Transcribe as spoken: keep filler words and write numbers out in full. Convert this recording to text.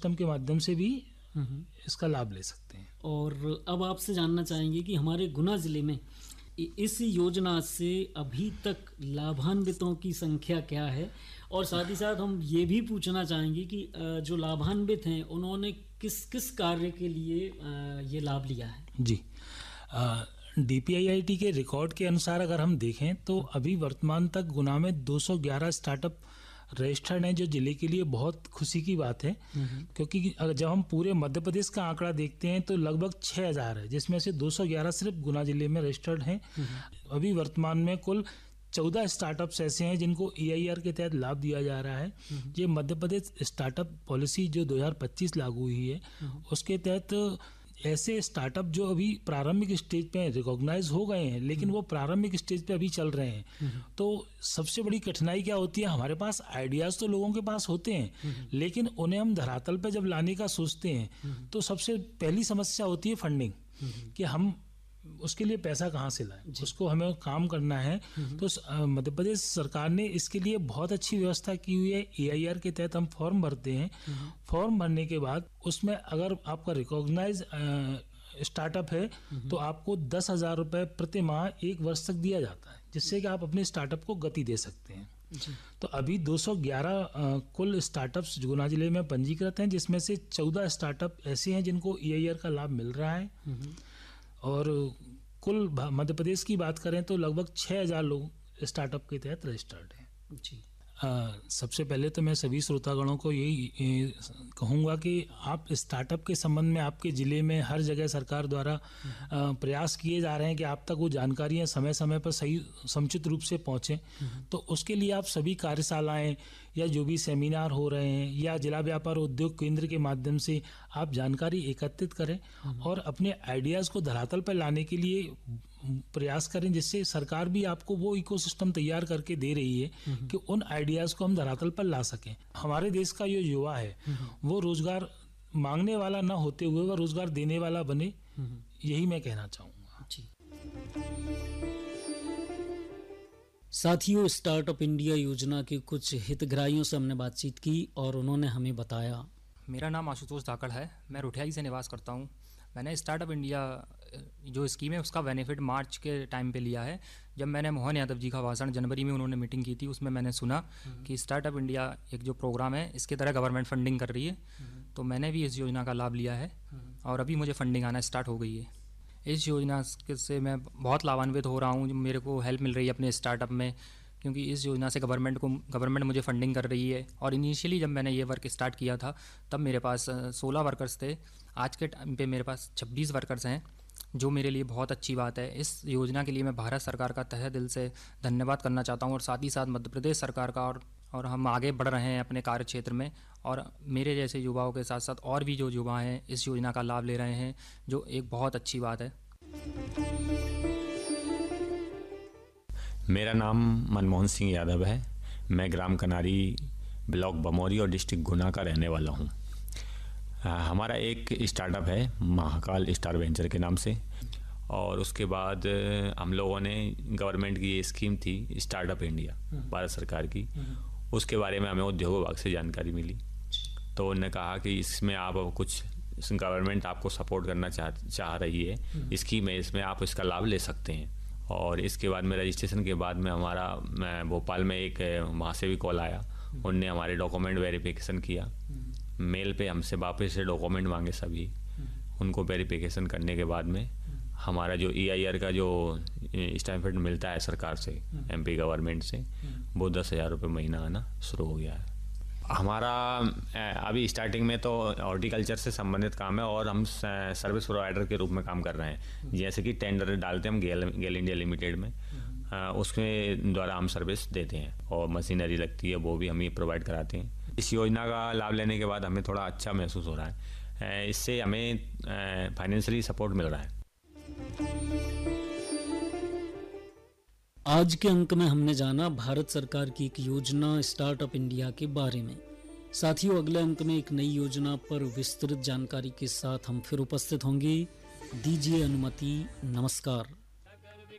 System के माध्यम से भी इसका लाभ ले सकते हैं। और अब आपसे जानना चाहेंगे कि हमारे गुना जिले में इस योजना से अभी तक लाभान्वितों की संख्या क्या है, और साथ ही साथ हम ये भी पूछना चाहेंगे कि जो लाभान्वित हैं उन्होंने किस किस कार्य के लिए ये लाभ लिया है। जी, D P I I T के रिकॉर्ड के अनुसार अगर हम देखें तो अभी वर्तमान तक गुना में दो सौ ग्यारह स्टार्टअप रजिस्टर्ड हैं, जो जिले के लिए बहुत खुशी की बात है, क्योंकि जब हम पूरे मध्य प्रदेश का आंकड़ा देखते हैं तो लगभग छः हज़ार है, जिसमें से दो सौ ग्यारह सिर्फ गुना जिले में रजिस्टर्ड हैं। अभी वर्तमान में कुल चौदह स्टार्टअप्स ऐसे हैं जिनको ई आई आर के तहत लाभ दिया जा रहा है। ये मध्य प्रदेश स्टार्टअप पॉलिसी जो दो हज़ार पच्चीस लागू हुई है, उसके तहत ऐसे स्टार्टअप जो अभी प्रारंभिक स्टेज पे रिकॉग्नाइज हो गए हैं, लेकिन वो प्रारंभिक स्टेज पे अभी चल रहे हैं। तो सबसे बड़ी कठिनाई क्या होती है, हमारे पास आइडियाज़ तो लोगों के पास होते हैं, लेकिन उन्हें हम धरातल पे जब लाने का सोचते हैं तो सबसे पहली समस्या होती है फंडिंग, कि हम उसके लिए पैसा कहाँ से लाएं, उसको हमें काम करना है। तो मध्य प्रदेश सरकार ने इसके लिए बहुत अच्छी व्यवस्था की हुई है। ए आई आर के तहत हम फॉर्म भरते हैं, फॉर्म भरने के बाद उसमें अगर आपका रिकॉग्नाइज स्टार्टअप है तो आपको दस हजार रुपये प्रति माह एक वर्ष तक दिया जाता है, जिससे कि आप अपने स्टार्टअप को गति दे सकते हैं। तो अभी दो सौ ग्यारह कुल स्टार्टअप्स गुना जिले में पंजीकृत हैं, जिसमें से चौदह स्टार्टअप ऐसे हैं जिनको ई आई आर का लाभ मिल रहा है। और कुल मध्य प्रदेश की बात करें तो लगभग छः हज़ार लोग स्टार्टअप के तहत रजिस्टर्ड हैं। जी, आ, सबसे पहले तो मैं सभी श्रोतागणों को यही कहूँगा कि आप स्टार्टअप के संबंध में आपके ज़िले में हर जगह सरकार द्वारा प्रयास किए जा रहे हैं कि आप तक वो जानकारियाँ समय समय पर सही समुचित रूप से पहुँचें। तो उसके लिए आप सभी कार्यशालाएं या जो भी सेमिनार हो रहे हैं या जिला व्यापार उद्योग केंद्र के माध्यम से आप जानकारी एकत्रित करें और अपने आइडियाज़ को धरातल पर लाने के लिए प्रयास करें, जिससे सरकार भी आपको वो इकोसिस्टम तैयार करके दे रही है कि उन आइडियाज़ को हम धरातल पर ला सकें। हमारे देश का जो युवा है वो रोजगार मांगने वाला ना होते हुए वह रोजगार देने वाला बने, यही मैं कहना चाहूँगा। जी, साथियों, स्टार्टअप इंडिया योजना के कुछ हितग्राहियों से हमने बातचीत की और उन्होंने हमें बताया। मेरा नाम आशुतोष धाकड़ है, मैं रुठियाई से निवास करता हूँ। मैंने स्टार्टअप इंडिया जो स्कीम है उसका बेनिफिट मार्च के टाइम पे लिया है। जब मैंने मोहन यादव जी का भाषण जनवरी में उन्होंने मीटिंग की थी, उसमें मैंने सुना कि स्टार्टअप इंडिया एक जो प्रोग्राम है इसके तरह गवर्नमेंट फंडिंग कर रही है, तो मैंने भी इस योजना का लाभ लिया है और अभी मुझे फंडिंग आना स्टार्ट हो गई है। इस योजना से मैं बहुत लाभान्वित हो रहा हूँ, मेरे को हेल्प मिल रही है अपने स्टार्टअप में, क्योंकि इस योजना से गवर्नमेंट को गवर्नमेंट मुझे फंडिंग कर रही है। और इनिशियली जब मैंने ये वर्क स्टार्ट किया था तब मेरे पास सोलह वर्कर्स थे, आज के टाइम पे मेरे पास छब्बीस वर्कर्स हैं, जो मेरे लिए बहुत अच्छी बात है। इस योजना के लिए मैं भारत सरकार का तहे दिल से धन्यवाद करना चाहता हूँ और साथ ही साथ मध्य प्रदेश सरकार का। और और हम आगे बढ़ रहे हैं अपने कार्य क्षेत्र में, और मेरे जैसे युवाओं के साथ साथ और भी जो युवा हैं इस योजना का लाभ ले रहे हैं, जो एक बहुत अच्छी बात है। मेरा नाम मनमोहन सिंह यादव है। मैं ग्राम कनारी, ब्लॉक बमौरी और डिस्ट्रिक्ट गुना का रहने वाला हूँ। हमारा एक स्टार्टअप है महाकाल स्टार वेंचर के नाम से, और उसके बाद हम लोगों ने गवर्नमेंट की ये स्कीम थी स्टार्टअप इंडिया भारत सरकार की, उसके बारे में हमें उद्योग विभाग से जानकारी मिली। तो उन्होंने कहा कि इसमें आप कुछ गवर्नमेंट आपको सपोर्ट करना चाह चाह रही है स्कीम है, इसमें आप इसका लाभ ले सकते हैं। और इसके बाद में रजिस्ट्रेशन के बाद में हमारा मैं भोपाल में एक वहाँ से भी कॉल आया, उनने हमारे डॉक्यूमेंट वेरिफिकेशन किया, मेल पे हमसे वापस से डॉक्यूमेंट मांगे सभी, उनको वेरिफिकेशन करने के बाद में हमारा जो ई आई आर का जो स्टाइपेंड मिलता है सरकार से, एम पी गवर्नमेंट से, वो दस हज़ार रुपये महीना आना शुरू हो गया है। हमारा अभी स्टार्टिंग में तो हॉर्टिकल्चर से संबंधित काम है और हम सर्विस प्रोवाइडर के रूप में काम कर रहे हैं। जैसे कि टेंडर डालते हैं हम गेल गेल इंडिया लिमिटेड में, उसके द्वारा हम सर्विस देते हैं और मशीनरी लगती है वो भी हम ही प्रोवाइड कराते हैं। इस योजना का लाभ लेने के बाद हमें थोड़ा अच्छा महसूस हो रहा है, इससे हमें फाइनेंशियली सपोर्ट मिल रहा है। आज के अंक में हमने जाना भारत सरकार की एक योजना स्टार्टअप इंडिया के बारे में। साथियों, अगले अंक में एक नई योजना पर विस्तृत जानकारी के साथ हम फिर उपस्थित होंगे। दीजिए अनुमति। नमस्कार।